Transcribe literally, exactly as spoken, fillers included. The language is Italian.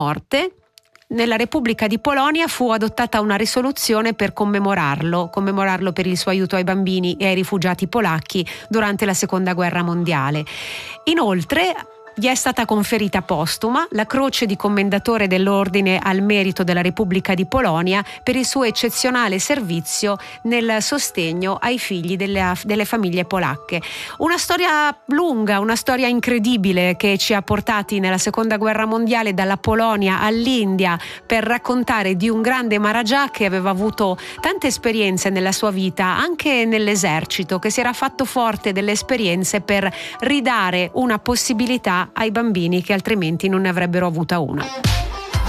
morte, nella Repubblica di Polonia fu adottata una risoluzione per commemorarlo, commemorarlo per il suo aiuto ai bambini e ai rifugiati polacchi durante la Seconda Guerra Mondiale. Inoltre gli è stata conferita postuma la Croce di Commendatore dell'Ordine al Merito della Repubblica di Polonia per il suo eccezionale servizio nel sostegno ai figli delle, delle famiglie polacche. Una storia lunga, una storia incredibile che ci ha portati nella Seconda Guerra Mondiale dalla Polonia all'India per raccontare di un grande Maharaja che aveva avuto tante esperienze nella sua vita, anche nell'esercito, che si era fatto forte delle esperienze per ridare una possibilità ai bambini che altrimenti non ne avrebbero avuta una.